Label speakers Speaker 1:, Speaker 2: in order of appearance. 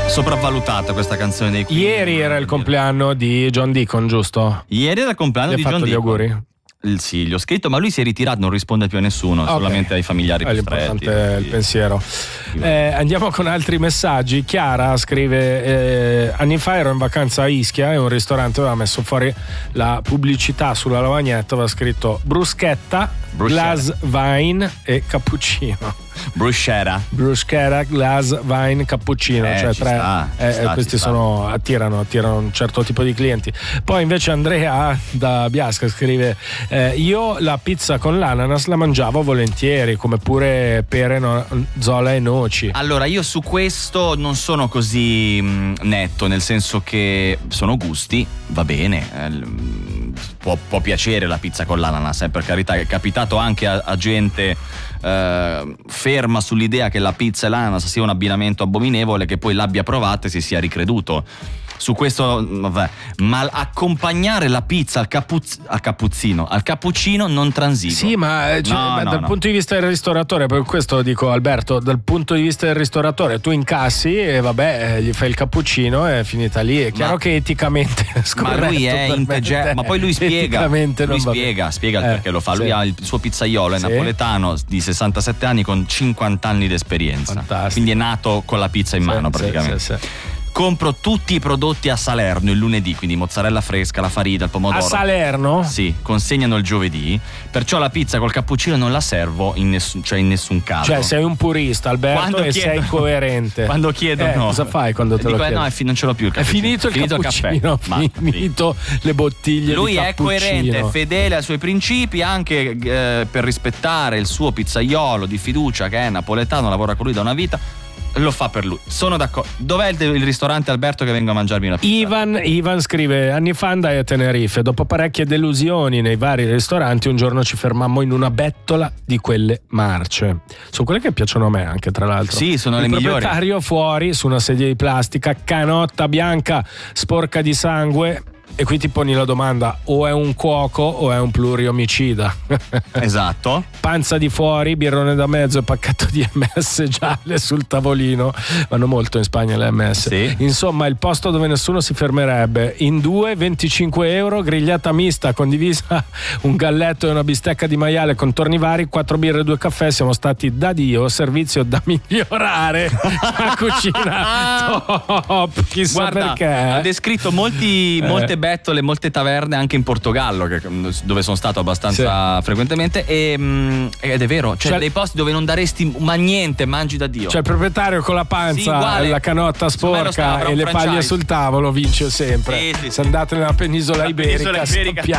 Speaker 1: sopravvalutata questa canzone dei Queen.
Speaker 2: Ieri era il compleanno di John Deacon, giusto?
Speaker 1: Ieri era il compleanno di John Deacon.
Speaker 2: Gli auguri?
Speaker 1: Sì, gli ho scritto, ma lui si è ritirato, non risponde più a nessuno, okay. Solamente ai familiari più stretti.
Speaker 2: L'importante è il pensiero. Andiamo con altri messaggi. Chiara scrive: anni fa ero in vacanza a Ischia e un ristorante aveva messo fuori la pubblicità sulla lavagnetta, aveva scritto bruschetta, glass wine e cappuccino.
Speaker 1: Bruschetta,
Speaker 2: glass, wine, cappuccino, cioè tre. Questi attirano un certo tipo di clienti. Poi invece Andrea da Biasca scrive: io la pizza con l'ananas la mangiavo volentieri, come pure pere, zola e noci.
Speaker 1: Allora io su questo non sono così netto, nel senso che sono gusti, va bene, può piacere la pizza con l'ananas, per carità, è capitato anche a gente ferma sull'idea che la pizza e l'ananas sia un abbinamento abominevole, che poi l'abbia provata e si sia ricreduto. Su questo, vabbè, ma accompagnare la pizza al cappuccino non transigo.
Speaker 2: Sì, ma dal punto di vista del ristoratore, per questo dico, Alberto, dal punto di vista del ristoratore, tu incassi e vabbè, gli fai il cappuccino e è finita lì. È chiaro che eticamente scorretto.
Speaker 1: Ma lui è ma poi lui spiega il perché lo fa.
Speaker 2: Sì.
Speaker 1: Lui ha il suo pizzaiolo, è napoletano, di 67 anni con 50 anni di esperienza.
Speaker 2: Fantastico.
Speaker 1: Quindi è nato con la pizza in mano praticamente.
Speaker 2: Sì.
Speaker 1: Compro tutti i prodotti a Salerno il lunedì, quindi mozzarella fresca, la farina, il pomodoro.
Speaker 2: A Salerno?
Speaker 1: Sì, consegnano il giovedì. Perciò la pizza col cappuccino non la servo in nessun caso.
Speaker 2: Cioè sei un purista, Alberto, sei coerente.
Speaker 1: Quando chiedono
Speaker 2: cosa fai quando te lo chiedono?
Speaker 1: No, non ce l'ho più il cappuccino.
Speaker 2: È finito il cappuccino, finito le bottiglie
Speaker 1: lui
Speaker 2: di cappuccino.
Speaker 1: Lui è coerente, è fedele ai suoi principi, anche per rispettare il suo pizzaiolo di fiducia che è napoletano, lavora con lui da una vita. Lo fa per lui, sono d'accordo. Dov'è il ristorante, Alberto, che vengo a mangiarmi una pizza?
Speaker 2: Ivan scrive: anni fa andai a Tenerife, dopo parecchie delusioni nei vari ristoranti un giorno ci fermammo in una bettola di quelle marce. Sono quelle che piacciono a me anche, tra l'altro.
Speaker 1: Sì, sono le migliori.
Speaker 2: Il proprietario fuori su una sedia di plastica, canotta bianca sporca di sangue. E qui ti poni la domanda: o è un cuoco o è un pluriomicida?
Speaker 1: Esatto.
Speaker 2: Panza di fuori, birrone da mezzo e pacchetto di MS gialle sul tavolino. Vanno molto in Spagna le MS.
Speaker 1: Sì.
Speaker 2: Insomma, il posto dove nessuno si fermerebbe. In 25 euro, grigliata mista condivisa, un galletto e una bistecca di maiale con torni vari, 4 birre e 2 caffè. Siamo stati da Dio, servizio da migliorare. La cucina top. Chissà perché.
Speaker 1: Ha descritto molte bettole, molte taverne anche in Portogallo, dove sono stato abbastanza frequentemente, ed è vero, cioè dei posti dove non daresti niente, mangi da Dio.
Speaker 2: Cioè il proprietario con la panza, la canotta sporca e le paglie sul tavolo vince sempre.
Speaker 1: Sì.
Speaker 2: Se andate nella penisola iberica